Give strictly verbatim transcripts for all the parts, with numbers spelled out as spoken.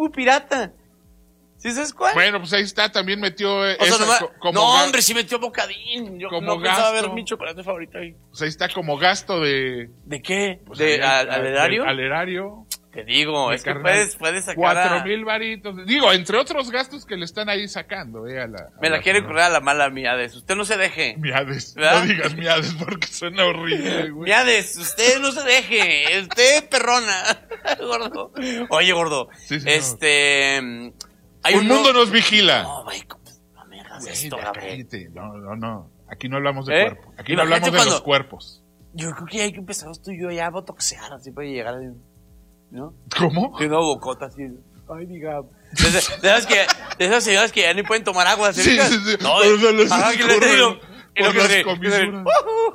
muy pirata. ¿Sí sabes cuál? Bueno, pues ahí está, también metió... O esa, sea, nomás, como no, ga- hombre, sí metió bocadín. Yo como no pensaba gasto. ver mi chocolate favorito ahí. Pues ahí está como gasto de... ¿De qué? Pues, ¿De al, al, al erario? Al, al erario. Te digo, de es que carnal. puedes, puedes sacar Cuatro a... mil varitos. Digo, entre otros gastos que le están ahí sacando, eh, a la... Me a la quiere correr a la mala Miades. Usted no se deje. Miades. ¿Verdad? No digas miades porque suena horrible, güey. Miades, usted no se deje. Usted perrona. Gordo. Oye, gordo. Sí, señor. Este... Hay Un uno- mundo nos vigila. No, güey, no me hagas Güey, esto, ya Gabriel. cállate. No, no, no. Aquí no hablamos de ¿Eh? cuerpo. Aquí no Imagínate hablamos de cuando- los cuerpos. Yo creo que hay que empezar tú y yo ya a botoxear así para llegar, ¿no? ¿Cómo? De una bocota así. Ay, diga. De esas, de esas que, de esas señoras que ya ni pueden tomar agua. ¿Sí? Sí, sí, sí. No, Pero se les ajá, que les escurre digo. Y lo por que las se- comisuras.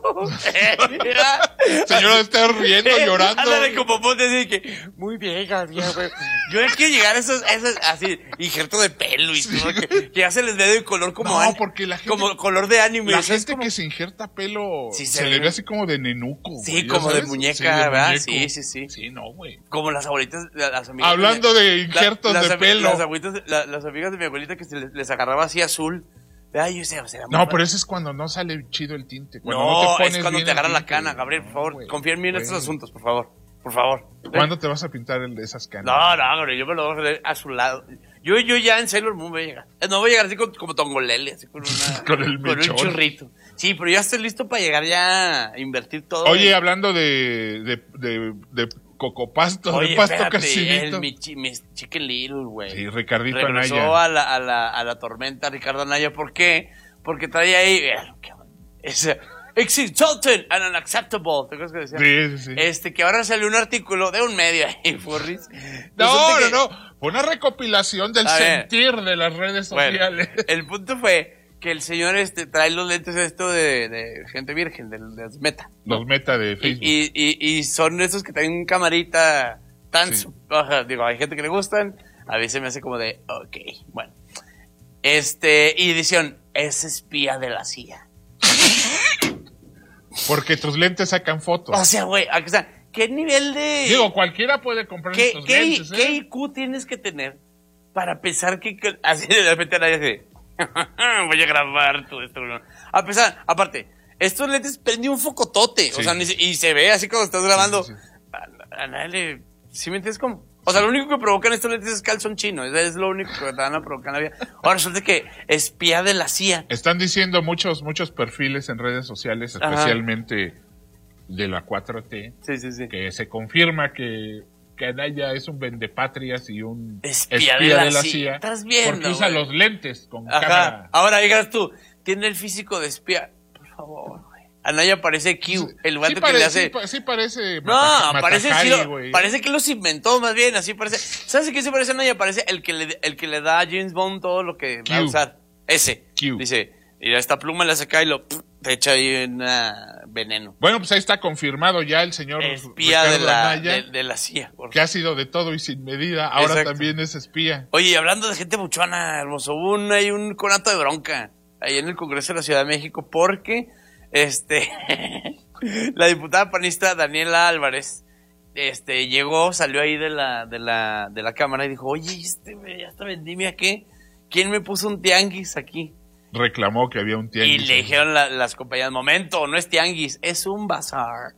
que- Señora, está riendo, llorando. Ándale como ponte así que, muy bien, Gabriel, güey. Yo quiero llegar a esos, esos, así, injerto de pelo y todo, que, que ya se les ve de color como, No, an- porque la gente- como color de anime. La o sea, es gente como- que se injerta pelo Sí, se, se le ve. ve así como de nenuco. Sí, güey, ¿ya como de sabes? muñeca, Sí, de ¿verdad? muñeco. Sí, sí, sí. Sí, no, güey. Como las abuelitas, las amigas. Hablando mi- de injertos la- las de ami- pelo. Las abuelitas, la- las amigas de mi abuelita que se les, les agarraba así azul. Ay, yo sé, o sea, No, pero eso es cuando no sale chido el tinte. Cuando no, No, te pones es cuando bien te el agarra la tinte, cana, güey. Gabriel, por favor. No, güey. Confía en mí en estos Güey. asuntos, por favor. Por favor. ¿Cuándo te vas a pintar el de esas canas? No, no, Gabriel, yo me lo voy a hacer a su lado. Yo, yo ya en Sailor Moon voy a llegar. Eh, No voy a llegar así con- como Tongolele, así con una... Con el Con un mechón. churrito. Sí, pero ya estoy listo para llegar ya a invertir todo. Oye, en- hablando de, de, de, de cocopasto, Oye, de pasto espérate, casinito. el, mi, chi- mi Chicken Little, güey. Sí, Ricardito Regresó Anaya. a la, a, la, a la tormenta Ricardo Anaya. ¿Por qué? Porque trae ahí... vean, qué- Es, it's insulting and unacceptable. ¿Te acuerdas que decía? Sí, sí, sí. Este, que ahora salió un artículo de un medio ahí, Furris. No, Resulta no, que- no. Fue una recopilación del A ver. sentir de las redes Bueno, sociales. el punto fue que el señor este trae los lentes esto de, de gente virgen, de, de los Meta. Los meta de Y, Facebook. y, y, y son esos que traen camarita tan... Sí. su- ajá, digo, hay gente que le gustan, a veces me hace como de, ok, bueno. Este, y edición, es espía de la C I A. Porque tus lentes sacan fotos. O sea, güey, o sea, ¿qué nivel de... Digo, cualquiera puede comprar ¿Qué, estos qué, lentes, ¿eh? ¿Qué I Q tienes que tener para pensar que, que- así de repente nadie dice, voy a grabar todo esto? ¿No? A pesar, aparte, estos lentes prende un focotote, Sí. o sea, ni se- y se ve así cuando estás grabando. Sí, sí, A, a nadie le... ¿Sí me entiendes cómo? O sea, lo único que provocan estos lentes es calzón chino, es, es lo único que te van a provocar en la vida. Ahora resulta que espía de la C I A. Están diciendo muchos, muchos perfiles en redes sociales, Ajá. especialmente de la cuatro T, Sí, sí, sí. que se confirma que, que Anaya es un vendepatrias y un Espía de la C I A. ¿Estás viendo, Porque usa güey? los lentes con Ajá. cámara. Ahora digas tú, tiene el físico de espía. Por favor, güey. Anaya parece Q, el vato Sí, que pare- le hace... sí, pa- sí parece No, Mata- parece, sí Matajari, lo- güey. parece que los inventó más bien, así parece. ¿Sabes a qué se parece Anaya? Parece el que le, el que le da a James Bond todo lo que va a Q. usar. Ese. Q. Dice, y esta pluma la saca y lo pff, te echa ahí un veneno. Bueno, pues ahí está confirmado ya el señor Espía Ricardo de la, Anaya, de, de la C I A. por que ha sido de todo y sin medida, ahora Exacto. también es espía. Oye, y hablando de gente buchona, hermoso, hubo un, hay un conato de bronca ahí en el Congreso de la Ciudad de México porque, este, la diputada panista Daniela Álvarez, este, llegó, salió ahí de la, de la, de la cámara y dijo, oye, este, güey, esta vendimia, ¿qué? ¿Quién me puso un tianguis aquí? Reclamó que había un Y tianguis. le dijeron la- las compañías, momento, no es tianguis, es un bazar.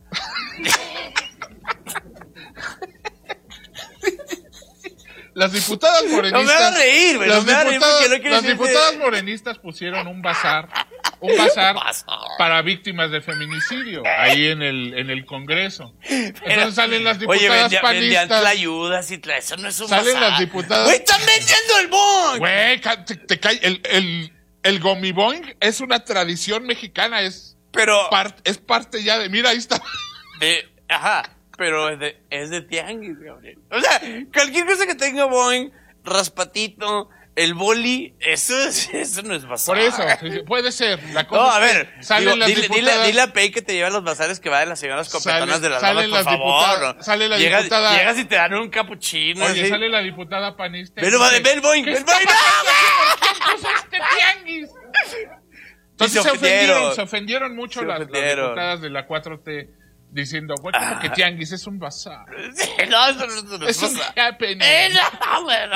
Las diputadas morenistas. No me hagas reír, güey, las no me hagas reír diputadas- porque no quiero las decir que- diputadas morenistas pusieron un bazar, un bazar Bazar. para víctimas de feminicidio ahí en el en el Congreso. Pero- Entonces salen las Oye, diputadas vendía, vendían panistas. tlayudas y tla- eso no es un Salen bazar. las diputadas- ¡Güey, están vendiendo el bon! Güey, ca- te, te cae el el el gomiboing es una tradición mexicana, es Pero, parte es parte ya de, mira, ahí está. de, ajá, pero es de, es de tianguis, Gabriel. O sea, cualquier cosa que tenga Boeing, raspatito, el boli, eso, es- eso no es bazar. Por eso, sí, puede ser. La cosa No, es a que ver, salen digo, las dile, dile, diputadas. dile a Pei que te lleva a los bazares que va de las señoras copetonas Sale- de las salen damas, por las favor. diputadas- ¿no? sale la llegas, diputada- Llegas y te dan un capuchino. Oye, así. sale la diputada panista. y Ve, va, dice, ve el Boeing, ¿qué ve el está Boeing. pasando aquí? ¿Por qué puso este tianguis? Entonces se se ofendieron, ofendieron. se ofendieron mucho Se las, las ofendieron. diputadas de la cuatro T diciendo, güey, como que tianguis es un bazar. No, eso no, eso no Es un bazar. happening. Eh, no, bueno.